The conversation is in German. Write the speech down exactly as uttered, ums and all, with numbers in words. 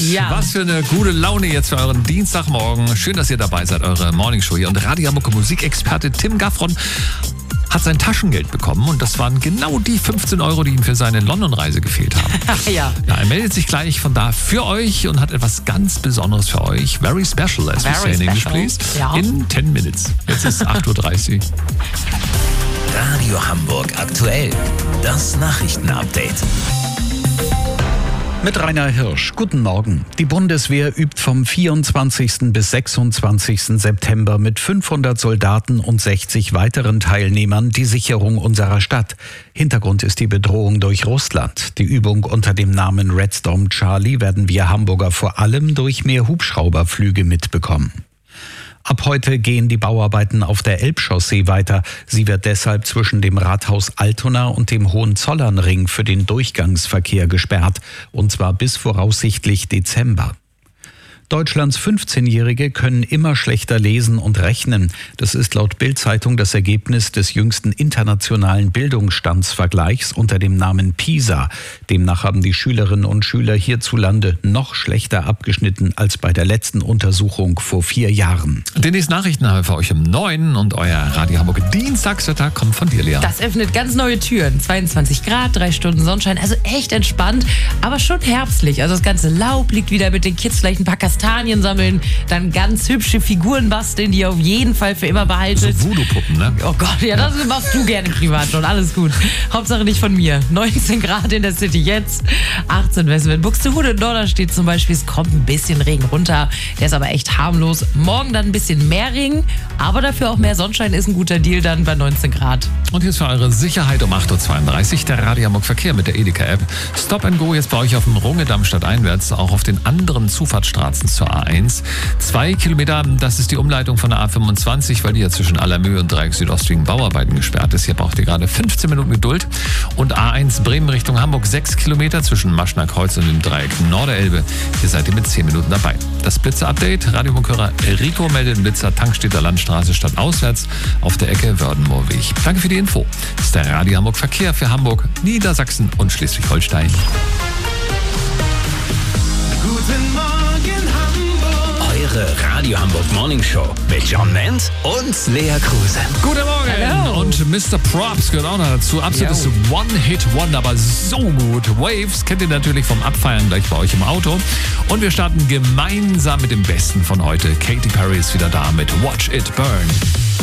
Ja. Was für eine gute Laune jetzt für euren Dienstagmorgen. Schön, dass ihr dabei seid, eure Morningshow hier. Und Radio Hamburg Musikexperte Tim Gaffron hat sein Taschengeld bekommen und das waren genau die fünfzehn Euro, die ihm für seine London-Reise gefehlt haben. ja. ja. Er meldet sich gleich von da für euch und hat etwas ganz Besonderes für euch. Very special, as we say in English, please. Ja. In ten minutes. Jetzt ist acht Uhr dreißig. Radio Hamburg aktuell. Das Nachrichtenupdate. Mit Rainer Hirsch. Guten Morgen. Die Bundeswehr übt vom vierundzwanzigsten bis sechsundzwanzigsten September mit fünfhundert Soldaten und sechzig weiteren Teilnehmern die Sicherung unserer Stadt. Hintergrund ist die Bedrohung durch Russland. Die Übung unter dem Namen Red Storm Charlie werden wir Hamburger vor allem durch mehr Hubschrauberflüge mitbekommen. Ab heute gehen die Bauarbeiten auf der Elbchaussee weiter. Sie wird deshalb zwischen dem Rathaus Altona und dem Hohenzollernring für den Durchgangsverkehr gesperrt. Und zwar bis voraussichtlich Dezember. Deutschlands fünfzehnjährige können immer schlechter lesen und rechnen. Das ist laut Bild-Zeitung das Ergebnis des jüngsten internationalen Bildungsstandsvergleichs unter dem Namen PISA. Demnach haben die Schülerinnen und Schüler hierzulande noch schlechter abgeschnitten als bei der letzten Untersuchung vor vier Jahren. Den nächsten Nachrichten haben wir für euch um neun und euer Radio Hamburg Dienstagswetter kommt von dir, Lea. Das öffnet ganz neue Türen. zweiundzwanzig Grad, drei Stunden Sonnenschein, also echt entspannt, aber schon herbstlich. Also das ganze Laub liegt wieder mit den Kids, vielleicht ein paar Kastanien sammeln, dann ganz hübsche Figuren basteln, die ihr auf jeden Fall für immer behaltet. So Voodoo-Puppen, ne? Oh Gott, ja, das machst du gerne privat schon, alles gut. Hauptsache nicht von mir. neunzehn Grad in der City jetzt, achtzehn Westwind. Buxtehude und Norderstedt zum Beispiel, es kommt ein bisschen Regen runter, der ist aber echt harmlos. Morgen dann ein bisschen mehr Regen, aber dafür auch mehr Sonnenschein, ist ein guter Deal dann bei neunzehn Grad. Und hier ist für eure Sicherheit um acht Uhr zweiunddreißig der Radio Hamburg Verkehr mit der Edeka-App. Stop and Go jetzt bei euch auf dem Rungedamm stadteinwärts, auch auf den anderen Zufahrtsstraßen zur A eins. Zwei Kilometer, das ist die Umleitung von der A fünfundzwanzig, weil die ja zwischen Allermöhe und Dreieck Südost wegen Bauarbeiten gesperrt ist. Hier braucht ihr gerade fünfzehn Minuten Geduld. Und A eins Bremen Richtung Hamburg, sechs Kilometer zwischen Maschner Kreuz und dem Dreieck Norderelbe. Hier seid ihr mit zehn Minuten dabei. Das Blitzer-Update, Radiofunkhörer Rico meldet den Blitzer Tankstädter Landstraße statt auswärts auf der Ecke Wördenmoorweg. Danke für die Info. Das ist der Radio Hamburg Verkehr für Hamburg, Niedersachsen und Schleswig-Holstein. Guten Morgen Hamburg. Eure Radio Hamburg Morning Show mit John Menz und Lea Kruse. Guten Morgen. Hello. Und Mister Props gehört auch noch dazu. Absolutes One-Hit-Wonder, aber so gut. Waves kennt ihr natürlich vom Abfeiern gleich bei euch im Auto. Und wir starten gemeinsam mit dem Besten von heute. Katy Perry ist wieder da mit Watch It Burn.